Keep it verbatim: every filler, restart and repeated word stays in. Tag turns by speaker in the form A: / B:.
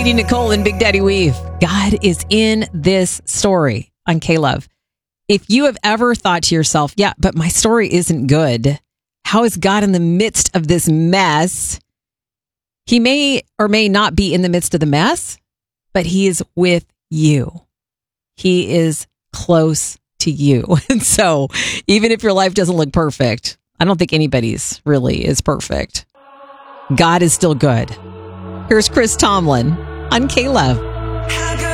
A: Nicole and Big Daddy Weave. God is in this story on K-Love. If you have ever thought to yourself, yeah, but my story isn't good. How is God in the midst of this mess? He may or may not be in the midst of the mess, but he is with you. He is close to you. And so even if your life doesn't look perfect, I don't think anybody's really is perfect. God is still good. Here's Chris Tomlin on K-Love.